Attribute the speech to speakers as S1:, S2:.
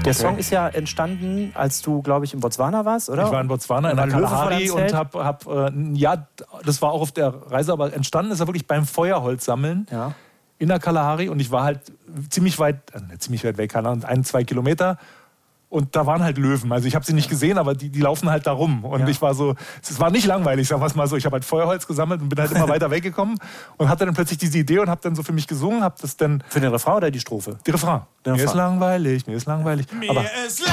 S1: Der Song ist ja entstanden, als du, glaube ich, in Botswana warst, oder?
S2: Ich war in Botswana, in der Kalahari und das war auch auf der Reise, aber entstanden ist er wirklich beim Feuerholz sammeln in der Kalahari und ich war halt ziemlich weit weg, keine Ahnung, 1-2 Kilometer. Und da waren halt Löwen. Also ich habe sie nicht gesehen, aber die laufen halt da rum. Und ich war so, es war nicht langweilig, sagen wir es mal so. Ich habe halt Feuerholz gesammelt und bin halt immer weiter weggekommen und hatte dann plötzlich diese Idee und habe dann so für mich gesungen, habe das dann...
S1: Für den Refrain oder die Strophe?
S2: Die Refrain. Mir ist langweilig, mir ist langweilig.
S3: Mir ist langweilig.